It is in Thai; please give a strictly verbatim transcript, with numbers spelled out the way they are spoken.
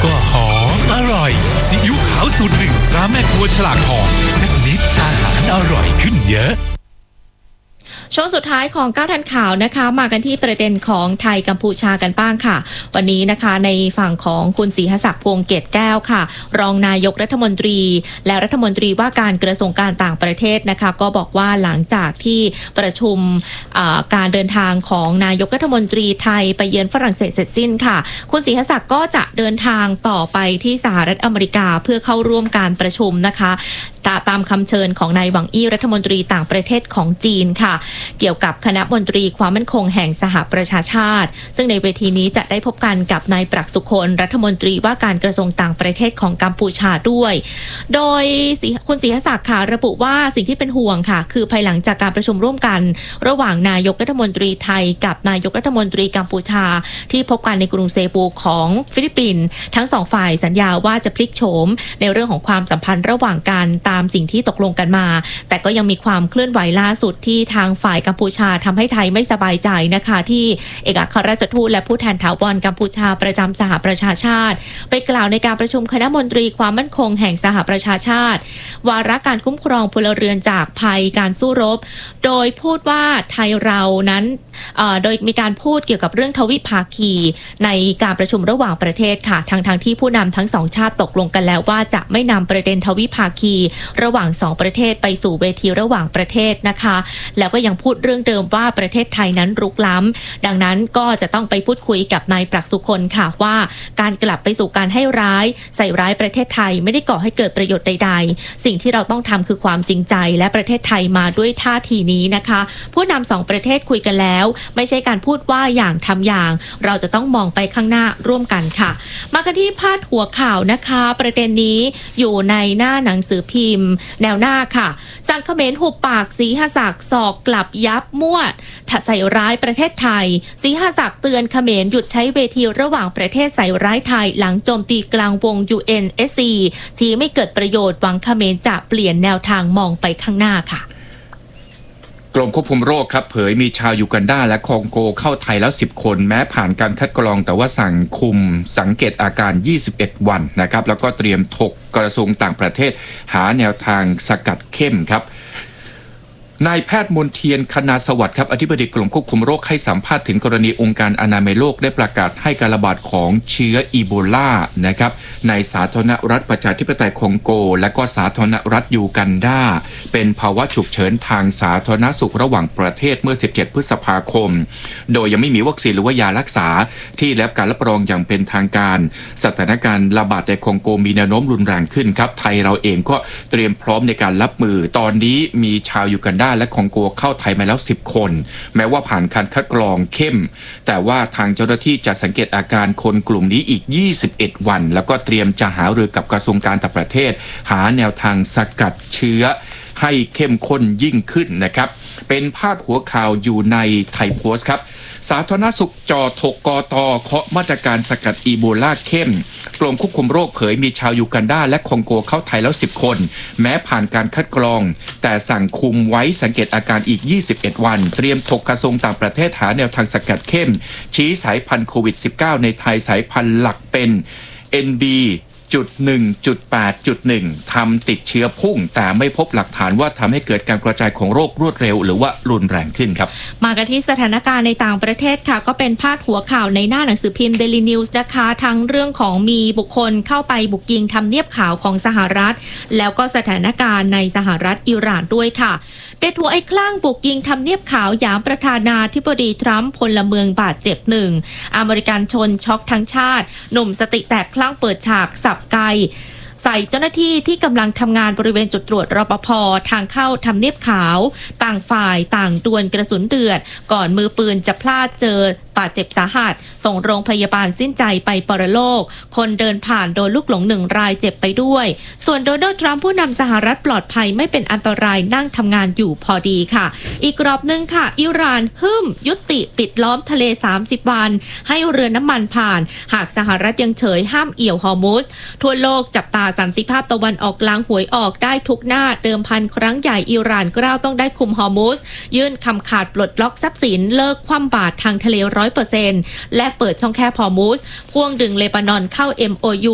ก็หอมอร่อยซีอิ๊วขาวสูตรหนึ่งตราแม่ครัวฉลากทองสักนิดอาหารอร่อยขึ้นเยอะช่วงสุดท้ายของก้าวทันข่าวนะคะมากันที่ประเด็นของไทยกัมพูชากันบ้างค่ะวันนี้นะคะในฝั่งของคุณศรีหศักดิ์พวงเกตแก้วค่ะรองนายกรัฐมนตรีและรัฐมนตรีว่าการกระทรวงการต่างประเทศนะคะก็บอกว่าหลังจากที่ประชุมการเดินทางของนายกรัฐมนตรีไทยไปเยือนฝรั่งเศสเสร็จสิ้นค่ะคุณศรีหศักดิ์ก็จะเดินทางต่อไปที่สหรัฐอเมริกาเพื่อเข้าร่วมการประชุมนะคะตามคำเชิญของนายหวังอี้รัฐมนตรีต่างประเทศของจีนค่ะเกี่ยวกับคณะมนตรีความมั่นคงแห่งสหประชาชาติซึ่งในเวทีนี้จะได้พบกันกับนายปรักษ์สุคนรัฐมนตรีว่าการกระทรวงต่างประเทศของกัมพูชาด้วยโดยคุณศรีหศักดิ์ค่ะระบุว่าสิ่งที่เป็นห่วงค่ะคือภายหลังจากการประชุมร่วมกันระหว่างนายกรัฐมนตรีไทยกับนายกรัฐมนตรีกัมพูชาที่พบกันในกรุงเซปูของฟิลิปปินส์ทั้งสองฝ่ายสัญญาว่าจะพลิกโฉมในเรื่องของความสัมพันธ์ระหว่างกันตามสิ่งที่ตกลงกันมาแต่ก็ยังมีความเคลื่อนไหวล่าสุดที่ทางฝ่ายกัมพูชาทำให้ไทยไม่สบายใจนะคะที่เอกอัครราชทูตและผู้แทนถาวรกัมพูชาประจำสหประชาชาติไปกล่าวในการประชุมคณะมนตรีความมั่นคงแห่งสหประชาชาติวาระการคุ้มครองพลเรือนจากภัยการสู้รบโดยพูดว่าไทยเรานั้นโดยมีการพูดเกี่ยวกับเรื่องทวิภาคีในการประชุมระหว่างประเทศค่ะทั้งทางที่ผู้นำทั้งสองชาติตกลงกันแล้วว่าจะไม่นำประเด็นทวิภาคีระหว่างสองประเทศไปสู่เวทีระหว่างประเทศนะคะแล้วก็ยังพูดเรื่องเดิมว่าประเทศไทยนั้นรุกล้ำดังนั้นก็จะต้องไปพูดคุยกับนายปรักษ์สุคนค่ะว่าการกลับไปสู่การให้ร้ายใส่ร้ายประเทศไทยไม่ได้ก่อให้เกิดประโยชน์ใดๆสิ่งที่เราต้องทำคือความจริงใจและประเทศไทยมาด้วยท่าทีนี้นะคะผู้นำสองประเทศคุยกันแล้วไม่ใช่การพูดว่าอย่างทำอย่างเราจะต้องมองไปข้างหน้าร่วมกันค่ะมากันที่พาดหัวข่าวนะคะประเด็นนี้อยู่ในหน้าหนังสือพิมพ์แนวหน้าค่ะสั่งเขมรหุบปากศรีหศักดิ์สอกกลับยับมั่วใส่ร้ายประเทศไทยศรีหศักดิ์เตือนเขมรหยุดใช้เวทีระหว่างประเทศใส่ร้ายไทยหลังโจมตีกลางวง ยู เอ็น เอส ซี ชี้ไม่เกิดประโยชน์หวังเขมรจะเปลี่ยนแนวทางมองไปข้างหน้าค่ะกรมควบคุมโรคครับเผยมีชาวยูกันดาและคองโกเข้าไทยแล้วสิบคนแม้ผ่านการคัดกรองแต่ว่าสั่งคุมสังเกตอาการยี่สิบเอ็ดวันนะครับแล้วก็เตรียมถกกระทรวงต่างประเทศหาแนวทางสกัดเข้มครับนายแพทย์มนเทียนคณาสวัสดิ์ครับอธิบดีกรมควบคุมโรคให้สัมภาษณ์ถึงกรณีองค์การอนามัยโลกได้ประกาศให้การระบาดของเชื้ออีโบลานะครับในสาธารณรัฐประชาธิปไตยคองโกและก็สาธารณรัฐยูกันดาเป็นภาวะฉุกเฉินทางสาธารณสุขระหว่างประเทศเมื่อสิบเจ็ดพฤษภาคมโดยยังไม่มีวัคซีนหรือว่ายารักษาที่ได้รับการรับรองอย่างเป็นทางการสถานการณ์ระบาดในคองโกมีแนวโน้มรุนแรงขึ้นครับไทยเราเองก็เตรียมพร้อมในการรับมือตอนนี้มีชาวยูกันดาและคองโกเข้าไทยมาแล้วสิบคนแม้ว่าผ่านการคัดกรองเข้มแต่ว่าทางเจ้าหน้าที่จะสังเกตอาการคนกลุ่มนี้อีกยี่สิบเอ็ดวันแล้วก็เตรียมจะหารือกับกระทรวงการต่างประเทศหาแนวทางสกัดเชื้อให้เข้มข้นยิ่งขึ้นนะครับเป็นพาดหัวข่าวอยู่ในไทยโพสต์ครับสาธารณสุขจอถกกตเคาะมาตรการสกัดอีโบลาเข้มกรมควบคุมโรคเผยมีชาวยูกันดาและคองโกเข้าไทยแล้วสิบคนแม้ผ่านการคัดกรองแต่สั่งคุมไว้สังเกตอาการอีกยี่สิบเอ็ดวันเตรียมถกกระทรวงต่างประเทศหาแนวทางสกัดเข้มชี้สายพันธุ์โควิด สิบเก้า ในไทยสายพันธุ์หลักเป็น เอ็น บี จุด หนึ่ง จุด แปด จุด หนึ่ง ทำติดเชื้อพุ่งแต่ไม่พบหลักฐานว่าทำให้เกิดการกระจายของโรครวดเร็วหรือว่ารุนแรงขึ้นครับมากันที่สถานการณ์ในต่างประเทศค่ะก็เป็นพาดหัวข่าวในหน้าหนังสือพิมพ์ Daily News นะคะทั้งเรื่องของมีบุคคลเข้าไปบุกยิงทำเนียบขาวของสหรัฐแล้วก็สถานการณ์ในสหรัฐอิหร่านด้วยค่ะเด็ดหัวไอ้คลั่งบุกยิงทำเนียบขาวหยามประธานาธิบดีทรัมป์พลเมืองบาดเจ็บหนึ่งอเมริกันชนช็อกทั้งชาติหนุ่มสติแตกคลั่งเปิดฉากสับไกใส่เจ้าหน้าที่ที่กำลังทำงานบริเวณจุดตรวจรปภ.ทางเข้าทำเนียบขาวต่างฝ่ายต่างดวลกระสุนเดือดก่อนมือปืนจะพลาดเจอบาดเจ็บสาหัสส่งโรงพยาบาลสิ้นใจไปปรโลกคนเดินผ่านโดนลูกหลงหนึ่งรายเจ็บไปด้วยส่วนโดนัลด์ทรัมป์ผู้นำสหรัฐปลอดภัยไม่เป็นอันตรายนั่งทำงานอยู่พอดีค่ะอีกรอบหนึ่งค่ะอิหร่านฮึ่มยุติปิดล้อมทะเลสามสิบวันให้เรือน้ำมันผ่านหากสหรัฐยังเฉยห้ามเอี่ยวฮอร์มุสทั่วโลกจับตาสันติภาพตะวันออกกลางหวยออกได้ทุกหน้าเดิมพันครั้งใหญ่อิหร่านกล้าวต้องได้คุมฮอร์มุสยื่นคำขาดปลดล็อกทรัพย์สินเลิกคว่ำบาตรทางทะเล ร้อยเปอร์เซ็นต์ และเปิดช่องแคบฮอร์มุสพ่วงดึงเลบานอนเข้า เอ็ม โอ ยู